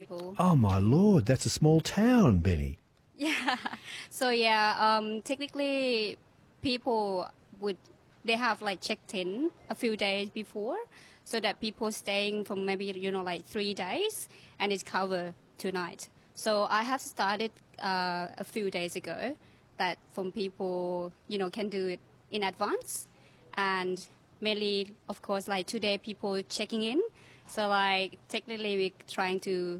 people. Oh, my Lord, that's a small town, Benny. Yeah. So technically, people they have like checked in a few days before, so that people staying for maybe like 3 days, and it's covered tonight. So I have started a few days ago that from people can do it in advance, and mainly of course like today people checking in. So like technically we're trying to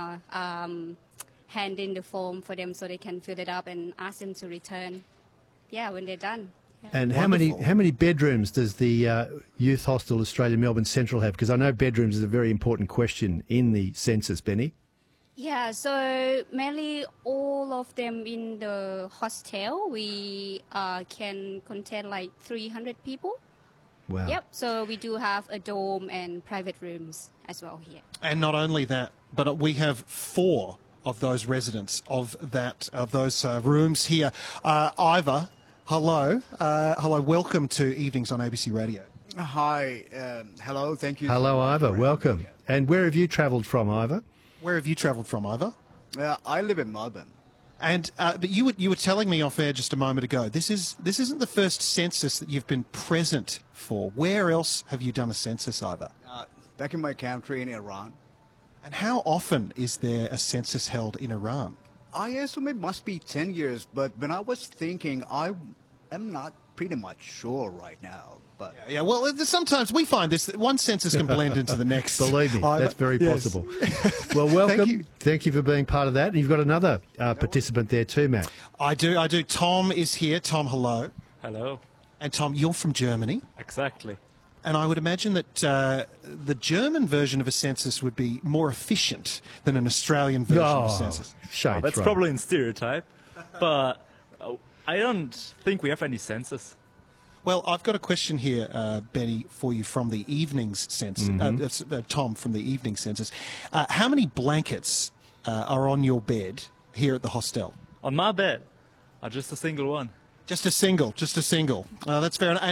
hand in the form for them so they can fill it up and ask them to return. Yeah, when they're done. Yeah. And Wonderful. how many bedrooms does the Youth Hostel Australia Melbourne Central have? Because I know bedrooms is a very important question in the census, Benny. Yeah, so mainly all of them in the hostel, we can contain like 300 people. Wow. Yep, so we do have a dorm and private rooms as well here. And not only that, but we have 4 of those residents of those rooms here. Ivor, hello. Hello, welcome to Evenings on ABC Radio. Hi, hello, thank you. Hello, Ivor. Welcome. And where have you travelled from, Ivor? Where have you travelled from, Ivor? I live in Melbourne. And but you were telling me off air just a moment ago. This isn't the first census that you've been present for. Where else have you done a census, Ivor? Back in my country in Iran. And how often is there a census held in Iran? I assume it must be 10 years, but when I was thinking, I am not pretty much sure right now. But Yeah, well, sometimes we find this, that one census can blend into the next. Believe me, that's very Yes. possible. Well, welcome. Thank you. Thank you for being part of that. And you've got another participant there too, Matt. I do. Tom is here. Tom, hello. Hello. And Tom, you're from Germany. Exactly. And I would imagine that the German version of a census would be more efficient than an Australian version of a census. shades, That's right. probably in stereotype, but I don't think we have any census. Well, I've got a question here, Benny, for you from the evening's census. Tom, from the evening census. How many blankets are on your bed here at the hostel? On my bed, just a single one. Just a single. That's fair enough. And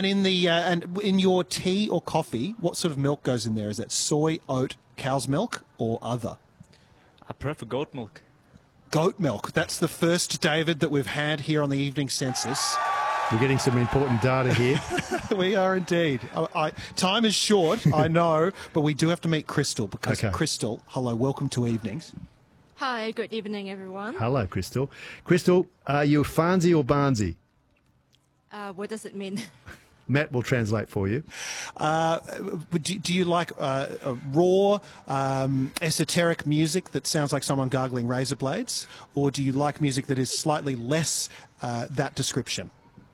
in your tea or coffee, what sort of milk goes in there? Is that soy, oat, cow's milk, or other? I prefer goat milk. Goat milk. That's the first, David, that we've had here on the evening census. We're getting some important data here. We are indeed. Time is short, I know, but we do have to meet Crystal because Okay. Crystal, hello, welcome to Evenings. Hi, good evening, everyone. Hello, Crystal. Crystal, are you Farnsey or Barnsey? What does it mean? Matt will translate for you. Do you like raw, esoteric music that sounds like someone gargling razor blades, or do you like music that is slightly less that description?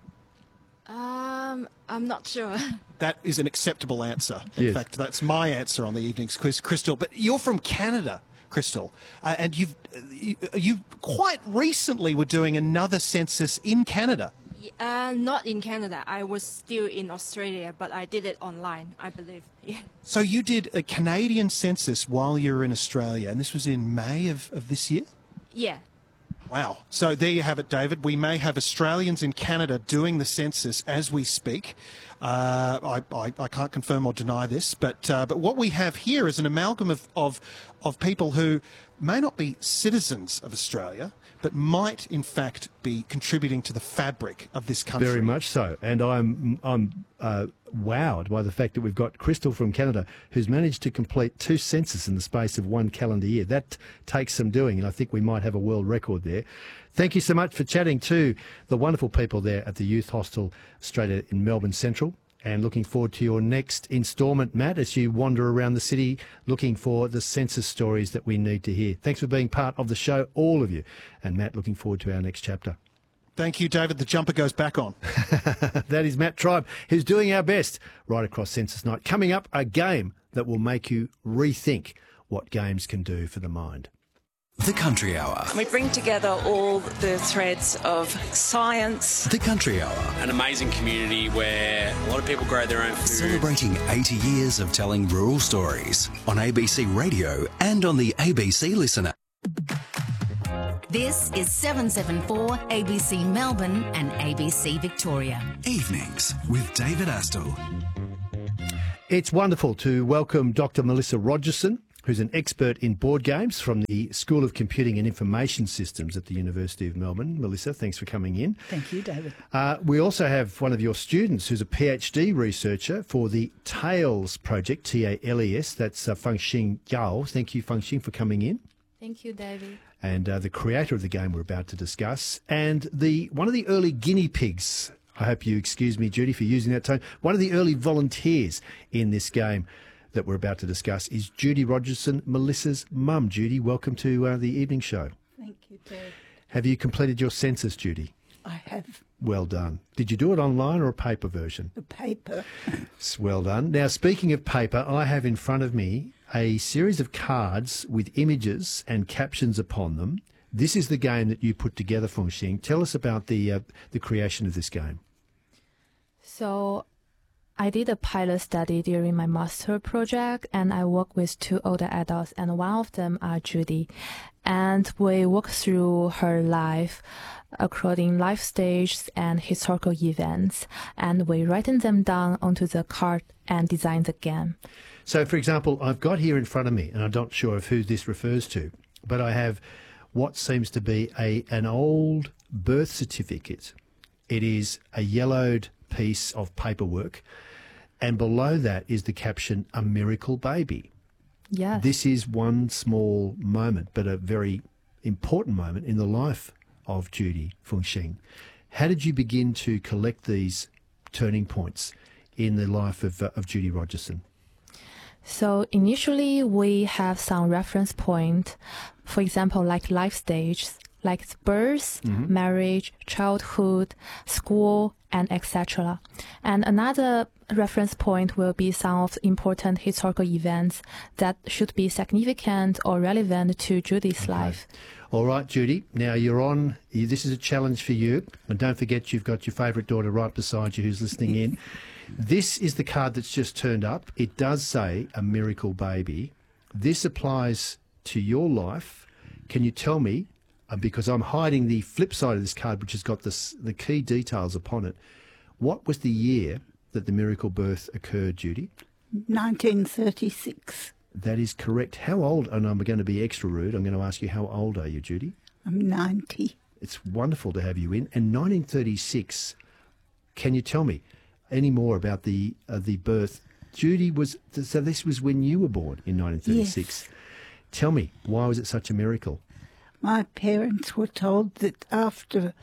I'm not sure. That is an acceptable answer. In Yes. fact, that's my answer on the evening's quiz, Crystal. But you're from Canada, Crystal, and you quite recently were doing another census in Canada. Not in Canada. I was still in Australia, but I did it online, I believe. Yeah. So you did a Canadian census while you were in Australia, and this was in May of this year? Yeah. Wow. So there you have it, David. We may have Australians in Canada doing the census as we speak. I can't confirm or deny this, but what we have here is an amalgam of people who may not be citizens of Australia, but might in fact be contributing to the fabric of this country. Very much so. And I'm wowed by the fact that we've got Crystal from Canada who's managed to complete 2 censuses in the space of 1 calendar year. That takes some doing, and I think we might have a world record there. Thank you so much for chatting to the wonderful people there at the Youth Hostel Australia in Melbourne Central. And looking forward to your next instalment, Matt, as you wander around the city looking for the census stories that we need to hear. Thanks for being part of the show, all of you. And Matt, looking forward to our next chapter. Thank you, David. The jumper goes back on. That is Matt Tribe, who's doing our best right across Census Night. Coming up, a game that will make you rethink what games can do for the mind. The Country Hour. We bring together all the threads of science. The Country Hour. An amazing community where a lot of people grow their own food. Celebrating 80 years of telling rural stories on ABC Radio and on the ABC Listener. This is 774 ABC Melbourne and ABC Victoria. Evenings with David Astle. It's wonderful to welcome Dr. Melissa Rogerson, who's an expert in board games from the School of Computing and Information Systems at the University of Melbourne. Melissa, thanks for coming in. Thank you, David. We also have one of your students who's a PhD researcher for the TALES project, TALES. That's Feng Xing Gao. Thank you, Feng Xing, for coming in. Thank you, David. And the creator of the game we're about to discuss. And one of the early guinea pigs, I hope you excuse me, Judy, for using that tone, one of the early volunteers in this game that we're about to discuss is Judy Rogerson, Melissa's mum. Judy, welcome to the evening show. Thank you, David. Have you completed your census, Judy? I have. Well done. Did you do it online or a paper version? The paper. Well done. Now, speaking of paper, I have in front of me a series of cards with images and captions upon them. This is the game that you put together, Feng Xing. Tell us about the creation of this game. So I did a pilot study during my master project, and I worked with 2 older adults, and one of them are Judy. And we walked through her life according life stages and historical events, and we written them down onto the card and designed the game. So, for example, I've got here in front of me, and I'm not sure of who this refers to, but I have what seems to be an old birth certificate. It is a yellowed piece of paperwork, and below that is the caption, "A Miracle Baby." Yes. This is one small moment, but a very important moment in the life of Judy Feng Xing. How did you begin to collect these turning points in the life of Judy Rogerson? So initially we have some reference point, for example, like life stages, like birth, marriage, childhood, school, and etc. And another reference point will be some of the important historical events that should be significant or relevant to Judy's life. All right, Judy, now you're on. This is a challenge for you. And don't forget you've got your favourite daughter right beside you who's listening in. This is the card that's just turned up. It does say "A Miracle Baby." This applies to your life. Can you tell me, because I'm hiding the flip side of this card, which has got the key details upon it, what was the year that the miracle birth occurred, Judy? 1936. That is correct. How old, and I'm going to be extra rude, I'm going to ask you, how old are you, Judy? I'm 90. It's wonderful to have you in. And 1936, can you tell me any more about the birth? Judy so this was when you were born in 1936. Yes. Tell me, why was it such a miracle? My parents were told that after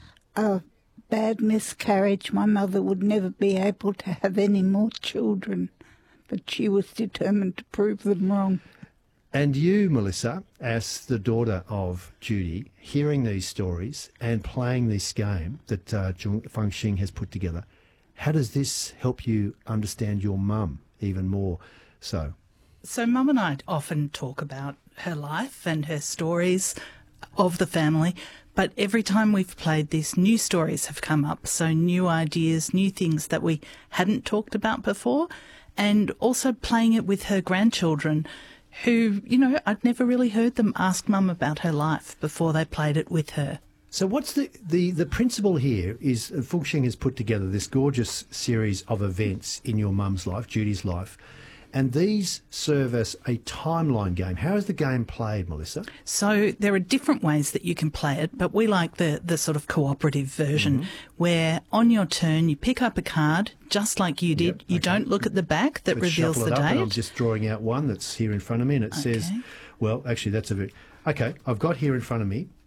a bad miscarriage, my mother would never be able to have any more children, but she was determined to prove them wrong. And you, Melissa, as the daughter of Judy, hearing these stories and playing this game that Feng Xing has put together, how does this help you understand your mum even more so? So Mum and I often talk about her life and her stories of the family, but every time we've played this, new stories have come up, so new ideas, new things that we hadn't talked about before, and also playing it with her grandchildren who, I'd never really heard them ask Mum about her life before they played it with her. So what's the principle here is Feng Xing has put together this gorgeous series of events in your mum's life, Judy's life, and these serve as a timeline game. How is the game played, Melissa? So there are different ways that you can play it, but we like the sort of cooperative version where on your turn you pick up a card, just like you did. You don't look at the back that reveals the date. And I'm just drawing out one that's here in front of me, and it says, well, actually that's a bit... Okay, I've got here in front of me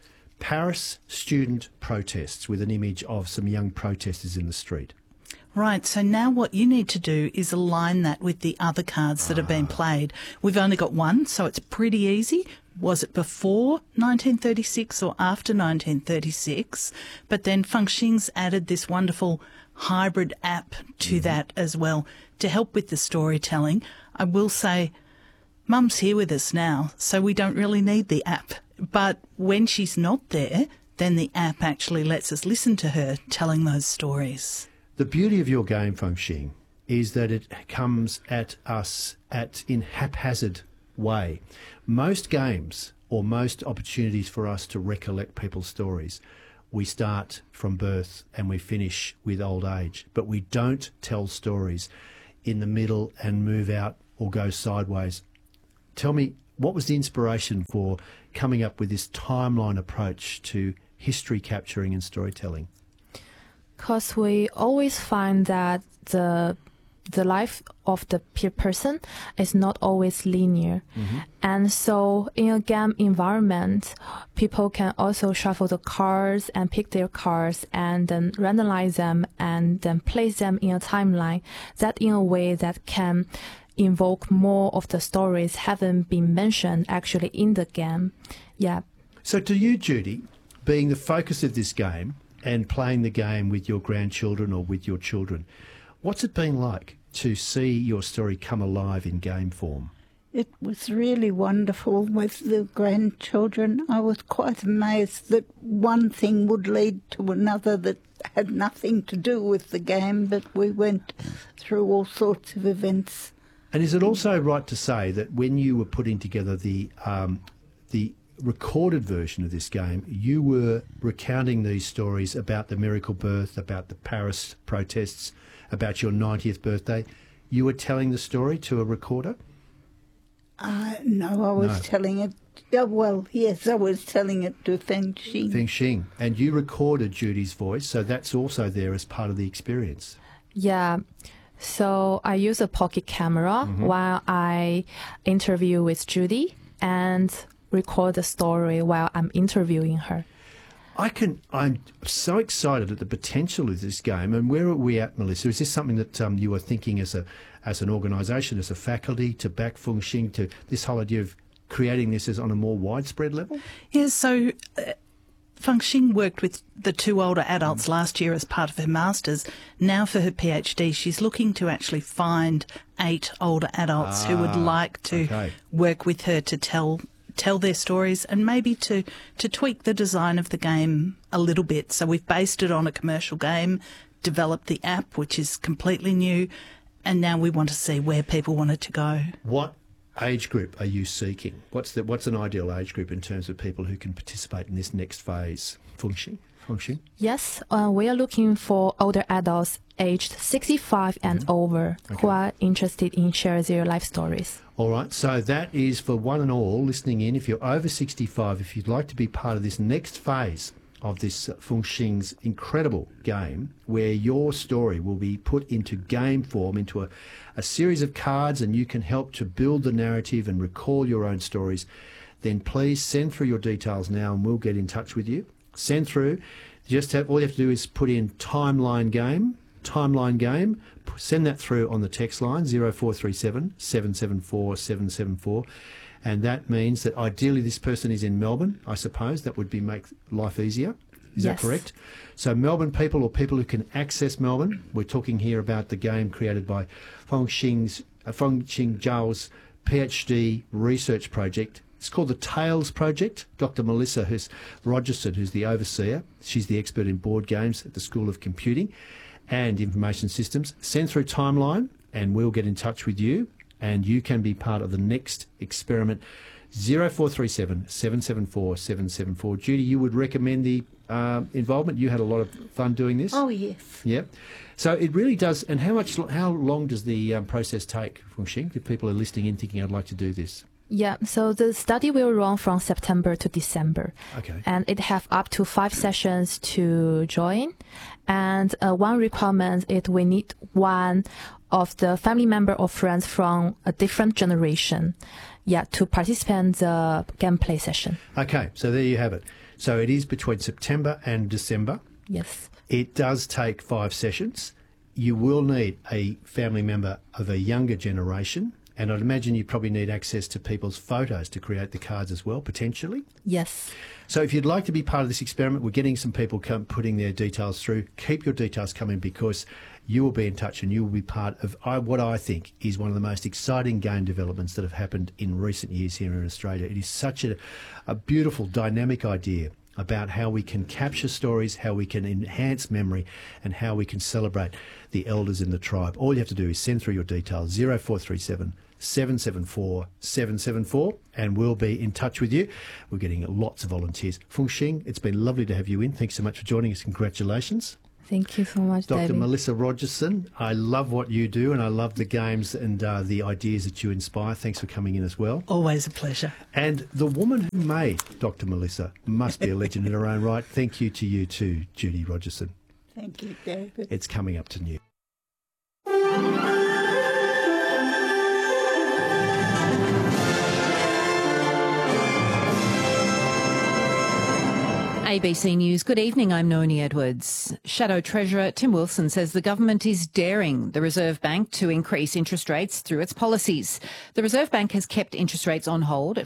Paris student protests with an image of some young protesters in the street. Right, so now what you need to do is align that with the other cards that have been played. We've only got one, so it's pretty easy. Was it before 1936 or after 1936? But then Feng Xing's added this wonderful hybrid app to that as well to help with the storytelling. I will say, Mum's here with us now, so we don't really need the app. But when she's not there, then the app actually lets us listen to her telling those stories. The beauty of your game, Feng Xing, is that it comes at us in haphazard way. Most games or most opportunities for us to recollect people's stories, we start from birth and we finish with old age, but we don't tell stories in the middle and move out or go sideways tell me, what was the inspiration for coming up with this timeline approach to history capturing and storytelling? Because we always find that the life of the person is not always linear. And so in a game environment, people can also shuffle the cards and pick their cards and then randomize them and then place them in a timeline that in a way that can invoke more of the stories haven't been mentioned actually in the game. Yeah. So to you, Judy, being the focus of this game and playing the game with your grandchildren or with your children, what's it been like to see your story come alive in game form? It was really wonderful with the grandchildren. I was quite amazed that one thing would lead to another that had nothing to do with the game, but we went through all sorts of events. And is it also right to say that when you were putting together the recorded version of this game, you were recounting these stories about the miracle birth, about the Paris protests, about your 90th birthday? You were telling the story to a recorder? No, I was telling it. Well, yes, I was telling it to Feng Xing. Feng Xing. And you recorded Judy's voice, so that's also there as part of the experience. Yeah. So I use a pocket camera while I interview with Judy and record the story while I'm interviewing her. I'm so excited at the potential of this game. And where are we at, Melissa? Is this something that you are thinking as an organisation, as a faculty, to back Feng Xing, to this whole idea of creating this as on a more widespread level? Yeah, so Feng Xing worked with the 2 older adults last year as part of her master's. Now for her PhD, she's looking to actually find 8 older adults who would like to work with her to tell their stories and maybe to tweak the design of the game a little bit. So we've based it on a commercial game, developed the app, which is completely new, and now we want to see where people want it to go. What age group are you seeking? What's an ideal age group in terms of people who can participate in this next phase? Feng Xing? Yes, we are looking for older adults aged 65 and over who are interested in sharing their life stories. All right, so that is for one and all listening in. If you're over 65, if you'd like to be part of this next phase of this Feng Xing's incredible game, where your story will be put into game form, into a series of cards, and you can help to build the narrative and recall your own stories, then please send through your details now and we'll get in touch with you. Send through. All you have to do is put in timeline game, send that through on the text line 0437 774 774, and that means that ideally this person is in Melbourne. I suppose that would make life easier. Is that correct? So Melbourne people, or people who can access Melbourne, we're talking here about the game created by Feng Xing Zhao's PhD research project. It's called the Tales Project. Dr. Melissa Rogerson, who's the overseer, she's the expert in board games at the School of Computing and Information Systems. Send through timeline and we'll get in touch with you, and you can be part of the next experiment. 0437 774 774. Judy, you would recommend the involvement? You had a lot of fun doing this. Oh, yes. Yep. So it really does. And how long does the process take, Feng Xing, if people are listening in thinking I'd like to do this? Yeah, so the study will run from September to December. Okay. And it have up to 5 sessions to join. And one requirement is we need one of the family member or friends from a different generation, to participate in the gameplay session. Okay, so there you have it. So it is between September and December. Yes. It does take 5 sessions. You will need a family member of a younger generation. And I'd imagine you probably need access to people's photos to create the cards as well, potentially. Yes. So if you'd like to be part of this experiment, we're getting some people putting their details through. Keep your details coming, because you will be in touch and you will be part of what I think is one of the most exciting game developments that have happened in recent years here in Australia. It is such a beautiful, dynamic idea about how we can capture stories, how we can enhance memory, and how we can celebrate the elders in the tribe. All you have to do is send through your details, 0437 774 774, and we'll be in touch with you. We're getting lots of volunteers. Feng Xing, it's been lovely to have you in. Thanks so much for joining us. Congratulations. Thank you so much, Dr. David. Melissa Rogerson, I love what you do and I love the games and the ideas that you inspire. Thanks for coming in as well. Always a pleasure. And the woman who made Dr. Melissa must be a legend in her own right. Thank you to you too, Judy Rogerson. Thank you, David. It's coming up to news. ABC News. Good evening, I'm Noni Edwards. Shadow Treasurer Tim Wilson says the government is daring the Reserve Bank to increase interest rates through its policies. The Reserve Bank has kept interest rates on hold at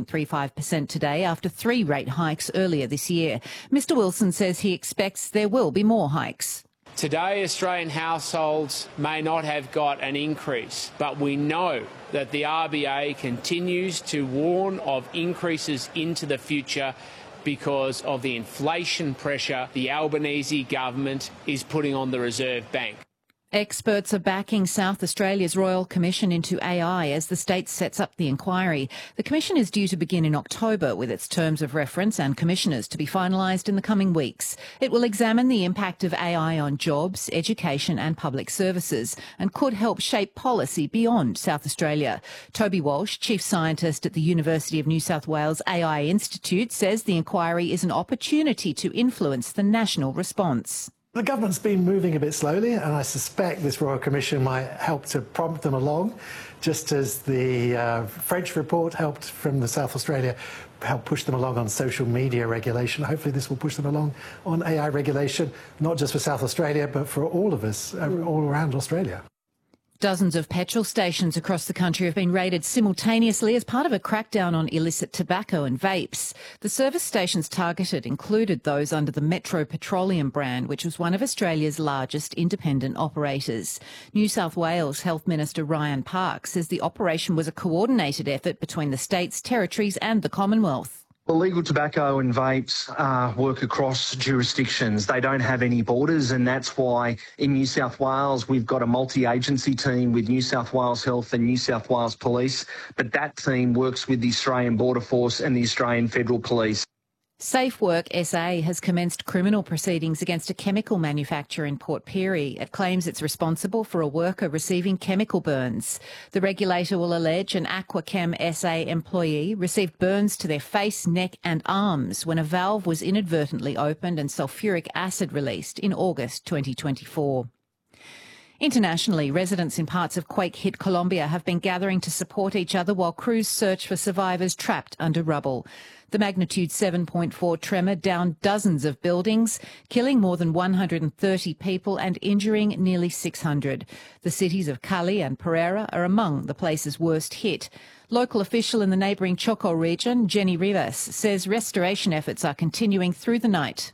4.35% today after 3 rate hikes earlier this year. Mr Wilson says he expects there will be more hikes. Today, Australian households may not have got an increase, but we know that the RBA continues to warn of increases into the future because of the inflation pressure the Albanese government is putting on the Reserve Bank. Experts are backing South Australia's Royal Commission into AI as the state sets up the inquiry. The commission is due to begin in October with its terms of reference and commissioners to be finalised in the coming weeks. It will examine the impact of AI on jobs, education and public services and could help shape policy beyond South Australia. Toby Walsh, Chief Scientist at the University of New South Wales AI Institute, says the inquiry is an opportunity to influence the national response. The government's been moving a bit slowly, and I suspect this Royal Commission might help to prompt them along, just as the French report helped from the South Australia, help push them along on social media regulation. Hopefully this will push them along on AI regulation, not just for South Australia, but for all of us, all around Australia. Dozens of petrol stations across the country have been raided simultaneously as part of a crackdown on illicit tobacco and vapes. The service stations targeted included those under the Metro Petroleum brand, which was one of Australia's largest independent operators. New South Wales Health Minister Ryan Park says the operation was a coordinated effort between the states, territories and the Commonwealth. Well, legal tobacco and vapes work across jurisdictions. They don't have any borders, and that's why in New South Wales we've got a multi-agency team with New South Wales Health and New South Wales Police, but that team works with the Australian Border Force and the Australian Federal Police. SafeWork SA has commenced criminal proceedings against a chemical manufacturer in Port Pirie. It claims it's responsible for a worker receiving chemical burns. The regulator will allege an Aquachem SA employee received burns to their face, neck and arms when a valve was inadvertently opened and sulfuric acid released in August 2024. Internationally, residents in parts of quake-hit Colombia have been gathering to support each other while crews search for survivors trapped under rubble. The magnitude 7.4 tremor downed dozens of buildings, killing more than 130 people and injuring nearly 600. The cities of Cali and Pereira are among the places worst hit. Local official in the neighbouring Choco region, Jenny Rivas, says restoration efforts are continuing through the night.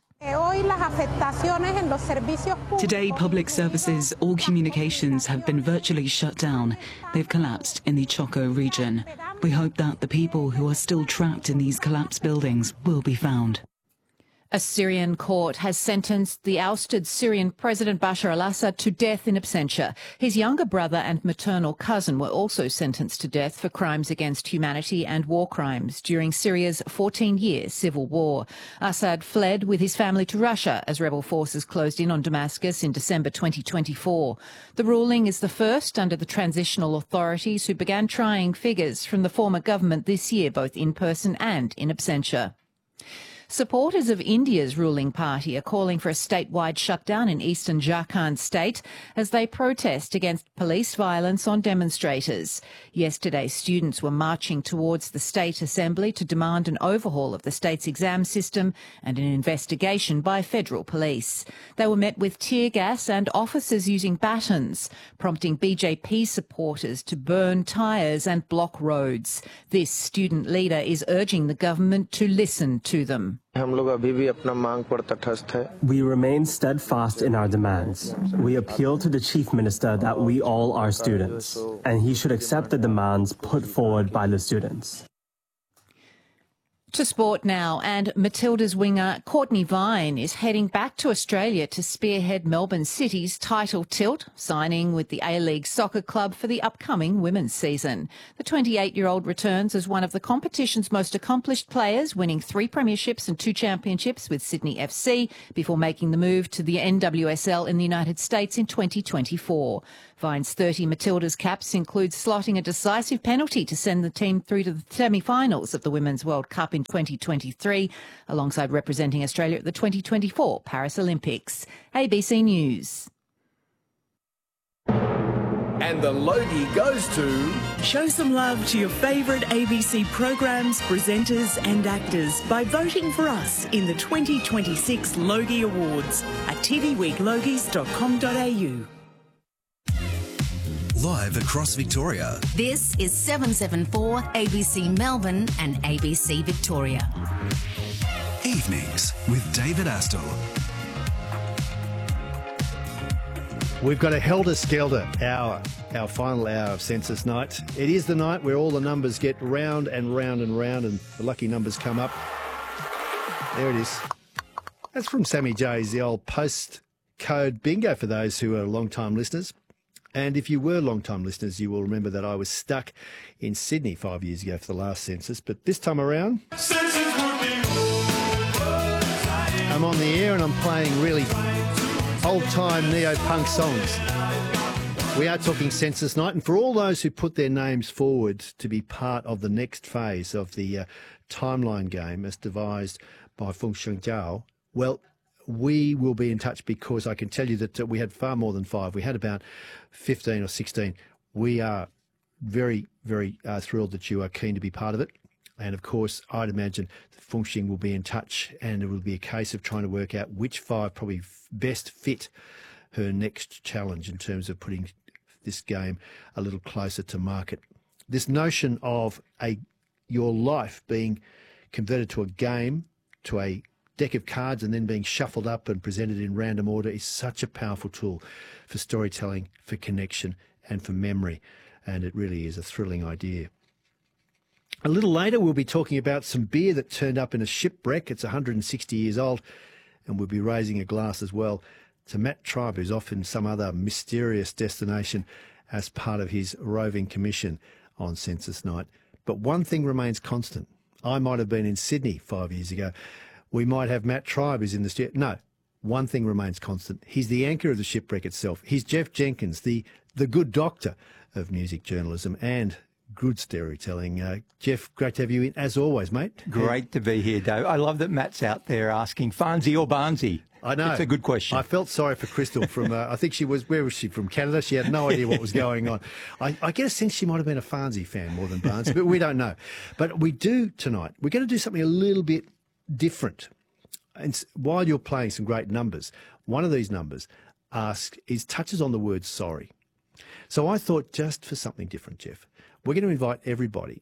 Today, public services, all communications have been virtually shut down. They've collapsed in the Choco region. We hope that the people who are still trapped in these collapsed buildings will be found. A Syrian court has sentenced the ousted Syrian President Bashar al-Assad to death in absentia. His younger brother and maternal cousin were also sentenced to death for crimes against humanity and war crimes during Syria's 14-year civil war. Assad fled with his family to Russia as rebel forces closed in on Damascus in December 2024. The ruling is the first under the transitional authorities, who began trying figures from the former government this year, both in person and in absentia. Supporters of India's ruling party are calling for a statewide shutdown in eastern Jharkhand state as they protest against police violence on demonstrators. Yesterday, students were marching towards the state assembly to demand an overhaul of the state's exam system and an investigation by federal police. They were met with tear gas and officers using batons, prompting BJP supporters to burn tyres and block roads. This student leader is urging the government to listen to them. We remain steadfast in our demands. We appeal to the Chief Minister that we all are students, and he should accept the demands put forward by the students. To sport now, and Matilda's winger Courtney Vine is heading back to Australia to spearhead Melbourne City's title tilt, signing with the A-League Soccer Club for the upcoming women's season. The 28-year-old returns as one of the competition's most accomplished players, winning 3 premierships and 2 championships with Sydney FC before making the move to the NWSL in the United States in 2024. Vine's 30 Matildas caps include slotting a decisive penalty to send the team through to the semi-finals of the Women's World Cup in 2023, alongside representing Australia at the 2024 Paris Olympics. ABC News. And the Logie goes to... Show some love to your favourite ABC programs, presenters and actors by voting for us in the 2026 Logie Awards at tvweeklogies.com.au. Live across Victoria. This is 774 ABC Melbourne and ABC Victoria. Evenings with David Astle. We've got a helter-skelter hour, our final hour of Census Night. It is the night where all the numbers get round and round and round and the lucky numbers come up. There it is. That's from Sammy J's, the old postcode bingo for those who are long-time listeners. And if you were long-time listeners, you will remember that I was stuck in Sydney 5 years ago for the last census. But this time around, I'm on the air and I'm playing really old-time neo-punk songs. We are talking Census Night, and for all those who put their names forward to be part of the next phase of the timeline game as devised by Feng Zhao, well, we will be in touch, because I can tell you that we had far more than 5. We had about 15 or 16. We are very, very thrilled that you are keen to be part of it. And of course, I'd imagine that Feng Xing will be in touch, and it will be a case of trying to work out which 5 probably best fit her next challenge in terms of putting this game a little closer to market. This notion of your life being converted to a game, to a deck of cards, and then being shuffled up and presented in random order is such a powerful tool for storytelling, for connection and for memory. And it really is a thrilling idea. A little later, we'll be talking about some beer that turned up in a shipwreck. It's 160 years old, and we'll be raising a glass as well to Matt Tribe, who's off in some other mysterious destination as part of his roving commission on Census Night. But one thing remains constant. I might have been in Sydney 5 years ago. We might have Matt Tribe who's in the studio. No, one thing remains constant. He's the anchor of the shipwreck itself. He's Jeff Jenkins, the good doctor of music journalism and good storytelling. Jeff, great to have you in, as always, mate. Great to be here, Dave. I love that Matt's out there asking Farnsey or Barnsey. I know. It's a good question. I felt sorry for Crystal from, I think where was she, from Canada? She had no idea what was going on. I get a sense she might have been a Farnsey fan more than Barnsey, but we don't know. But we do tonight. We're going to do something a little bit different. And while you're playing some great numbers, one of these numbers touches on the word sorry. So I thought, just for something different, Jeff, we're going to invite everybody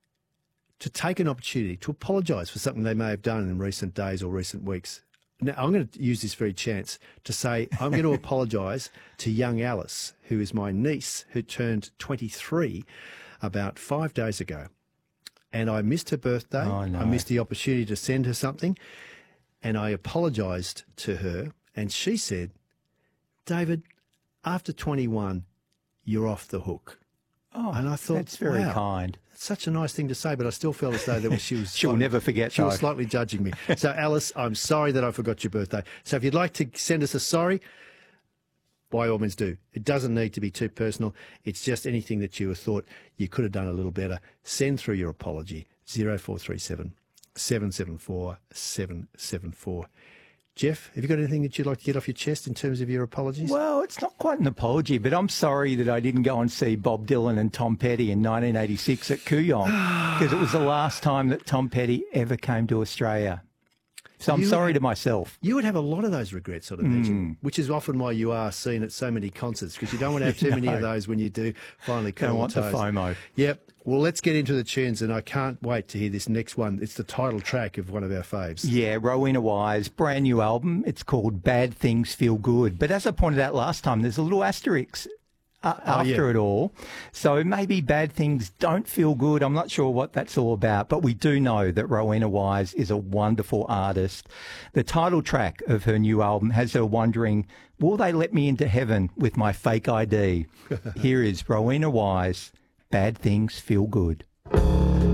to take an opportunity to apologise for something they may have done in recent days or recent weeks. Now, I'm going to use this very chance to say I'm going to apologise to young Alice, who is my niece, who turned 23 about 5 days ago. And I missed her birthday. Oh, no. I missed the opportunity to send her something. And I apologised to her. And she said, David, after 21, you're off the hook. Oh, and I thought, that's very wow, kind. That's such a nice thing to say, but I still felt as though that she was... She'll never forget, She was though. slightly judging me. So, Alice, I'm sorry that I forgot your birthday. So if you'd like to send us a sorry, by all means do. It doesn't need to be too personal. It's just anything that you thought you could have done a little better. Send through your apology, 0437 774 774. Jeff, have you got anything that you'd like to get off your chest in terms of your apologies? Well, it's not quite an apology, but I'm sorry that I didn't go and see Bob Dylan and Tom Petty in 1986 at Kooyong, because it was the last time that Tom Petty ever came to Australia. So I'm sorry to myself. You would have a lot of those regrets, I'd imagine, which is often why you are seen at so many concerts, because you don't want to have too many of those when you do finally come on. Don't want the toes. FOMO. Yep. Well, let's get into the tunes, and I can't wait to hear this next one. It's the title track of one of our faves. Yeah, Rowena Wise, brand new album. It's called Bad Things Feel Good. But as I pointed out last time, there's a little asterisk after it all. So maybe bad things don't feel good. I'm not sure what that's all about, but we do know that Rowena Wise is a wonderful artist. The title track of her new album has her wondering, will they let me into heaven with my fake ID? Here is Rowena Wise, Bad Things Feel Good.